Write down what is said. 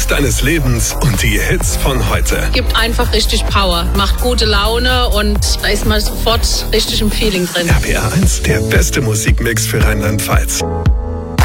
Songs deines Lebens und die Hits von heute. Gibt einfach richtig Power, macht gute Laune und da ist man sofort richtig im Feeling drin. RPR 1, der beste Musikmix für Rheinland-Pfalz.